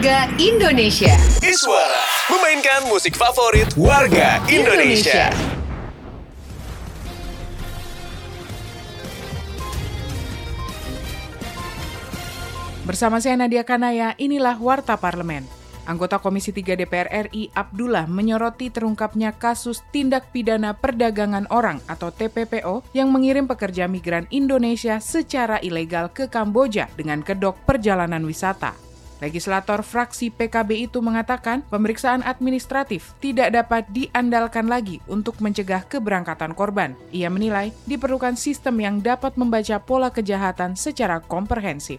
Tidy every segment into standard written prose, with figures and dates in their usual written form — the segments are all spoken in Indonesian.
warga Indonesia. Iswara memainkan musik favorit warga Indonesia. Bersama saya Nadia Kanaya, inilah Warta Parlemen. Anggota Komisi 3 DPR RI Abdullah menyoroti terungkapnya kasus tindak pidana perdagangan orang atau TPPO yang mengirim pekerja migran Indonesia secara ilegal ke Kamboja dengan kedok perjalanan wisata. Legislator fraksi PKB itu mengatakan pemeriksaan administratif tidak dapat diandalkan lagi untuk mencegah keberangkatan korban. Ia menilai diperlukan sistem yang dapat membaca pola kejahatan secara komprehensif.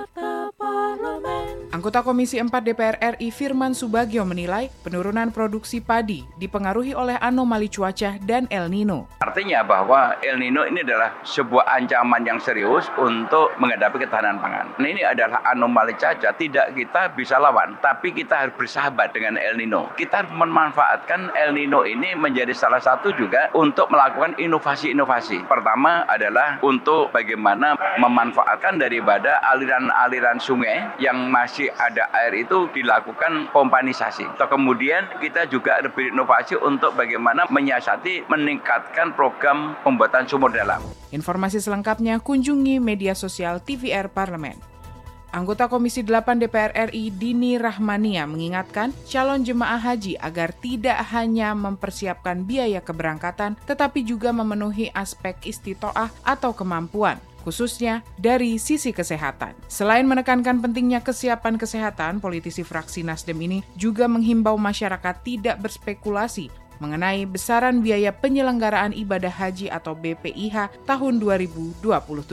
Anggota Komisi 4 DPR RI Firman Subagio menilai penurunan produksi padi dipengaruhi oleh anomali cuaca dan El Nino. Artinya bahwa El Nino ini adalah sebuah ancaman yang serius untuk menghadapi ketahanan pangan. Ini adalah anomali cuaca, tidak kita bisa lawan, tapi kita harus bersahabat dengan El Nino. Kita harus memanfaatkan El Nino ini menjadi salah satu juga untuk melakukan inovasi-inovasi. Pertama adalah untuk bagaimana memanfaatkan daripada aliran-aliran sungai yang masih ada air itu dilakukan pompanisasi. Atau kemudian kita juga berinovasi untuk bagaimana menyiasati meningkatkan program pembuatan sumur dalam. Informasi selengkapnya kunjungi media sosial TVR Parlemen. Anggota Komisi 8 DPR RI Dini Rahmania mengingatkan calon jemaah haji agar tidak hanya mempersiapkan biaya keberangkatan tetapi juga memenuhi aspek istitoah atau kemampuan, khususnya dari sisi kesehatan. Selain menekankan pentingnya kesiapan kesehatan, politisi fraksi Nasdem ini juga menghimbau masyarakat tidak berspekulasi mengenai besaran biaya penyelenggaraan ibadah haji atau BPIH tahun 2027.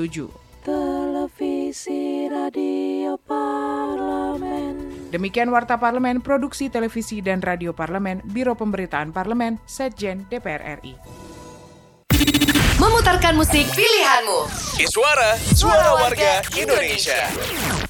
Televisi Radio Parlemen. Demikian Warta Parlemen, Produksi Televisi dan Radio Parlemen, Biro Pemberitaan Parlemen, Setjen DPR RI. Memutarkan musik pilihanmu. Iswara, suara warga Indonesia.